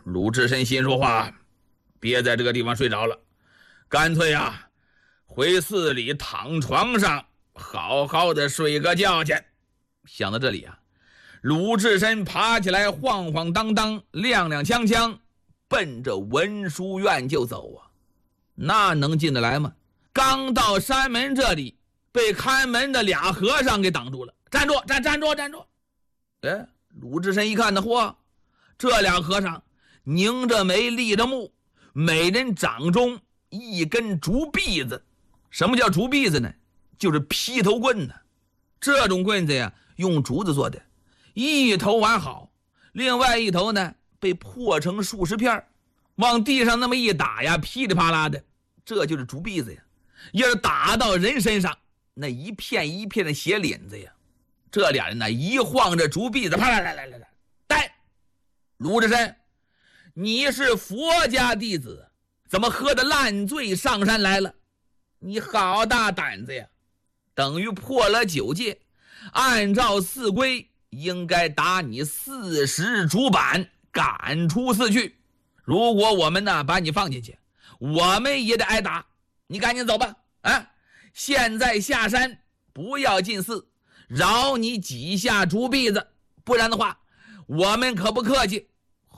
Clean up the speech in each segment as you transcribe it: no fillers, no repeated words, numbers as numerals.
鲁智深心说话，别在这个地方睡着了，干脆回寺里躺床上好好的睡个觉去。想到这里鲁智深爬起来，晃晃荡荡，踉踉跄跄，奔着文殊院就走那能进得来吗？刚到山门这里，被看门的俩和尚给挡住了。站住！站住！鲁智深一看嚯，这俩和尚拧着眉，立着目，每人掌中一根竹篦子。什么叫竹篦子呢？就是劈头棍呢。这种棍子用竹子做的，一头完好，另外一头呢被破成数十片，往地上那么一打噼里啪啦的，这就是竹篦子要是打到人身上，那一片一片的血淋子这俩人一晃着竹篦子，啪啦啦啦啦！呆，鲁智深，你是佛家弟子，怎么喝得烂醉上山来了？你好大胆子呀！等于破了9戒，按照寺规应该打你40竹板，赶出寺去。如果我们把你放进去，我们也得挨打。你赶紧走吧！现在下山，不要进寺，饶你几下竹篦子，不然的话，我们可不客气。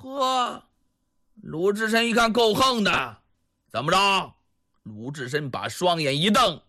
鲁智深一看够横的，怎么着？鲁智深把双眼一瞪，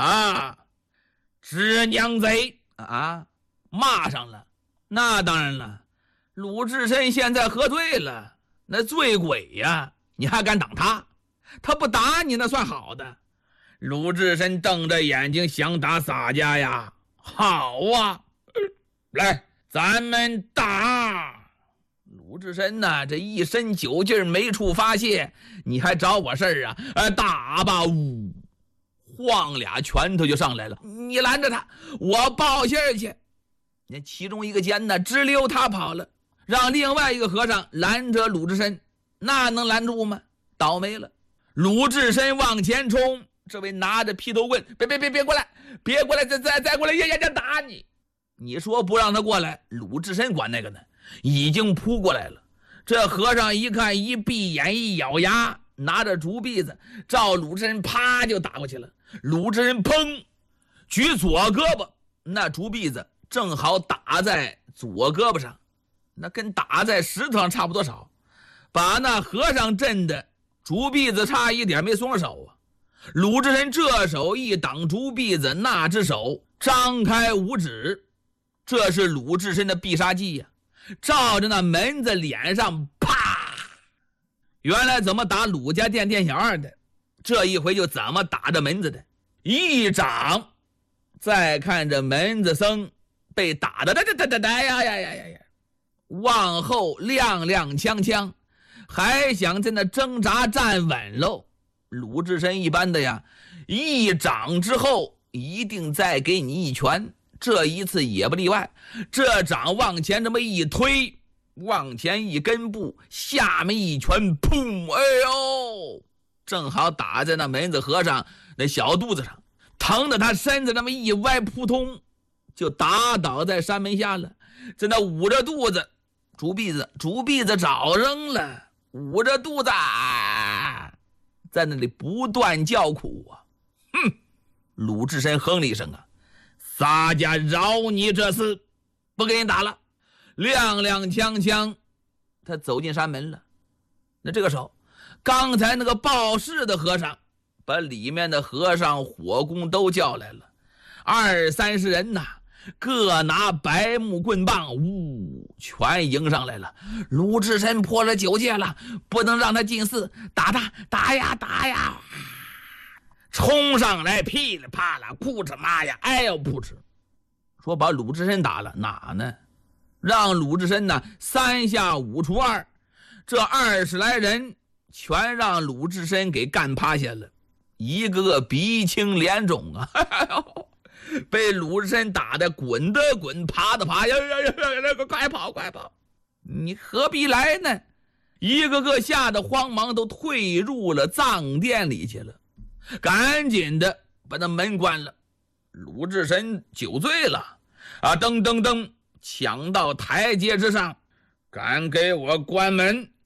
直娘贼骂上了。那当然了，鲁智深现在喝醉了，那醉鬼你还敢挡他？他不打你那算好的。鲁智深瞪着眼睛想打洒家好来，咱们打。鲁智深这一身酒劲没处发泄，你还找我事儿打吧！晃俩拳头就上来了。你拦着他，我报信去。那其中一个尖直溜他跑了，让另外一个和尚拦着鲁智深，那能拦住吗？倒霉了。鲁智深往前冲，这位拿着劈头棍，别过来，别过来，再过来也打你。你说不让他过来，鲁智深管那个呢，已经扑过来了。这和尚一看，一闭眼一咬牙，拿着竹篦子照鲁智深啪就打过去了。鲁智深砰举左胳膊，那竹篦子正好打在左胳膊上，那跟打在石头上差不多少，把那和尚震的竹篦子差一点没松手鲁智深这手一挡竹篦子，那只手张开五指，这是鲁智深的必杀技照着那门子脸上啪。原来怎么打鲁家店店小二的，这一回就怎么打着门子的，一掌。再看着门子僧被打的往后踉踉跄跄，还想在那挣扎站稳喽。鲁智深一般的一掌之后一定再给你一拳，这一次也不例外。这掌往前这么一推，往前一根步，下面一拳砰，正好打在那门子和尚那小肚子上，疼得他身子那么一歪，扑通就打倒在山门下了。在那捂着肚子，竹篦子找扔了，捂着肚子在那里不断叫苦鲁智深哼了一声洒家饶你这次，不给你打了。踉踉跄跄他走进山门了。那这个时候，刚才那个报事的和尚把里面的和尚火工都叫来了，20-30人各拿白木棍棒全迎上来了。鲁智深破了9戒了，不能让他进寺，打他，打呀冲上来，噼里啪啦，哭哧妈呀，扑哧。说把鲁智深打了，哪呢？让鲁智深3下5除2，这20来人全让鲁智深给干趴下了，一个个鼻青脸肿被鲁智深打得滚的滚，爬的爬，快跑！你何必来呢？一个个吓得慌忙都退入了藏殿里去了，赶紧的把那门关了。鲁智深酒醉了噔抢到台阶之上，敢给我关门，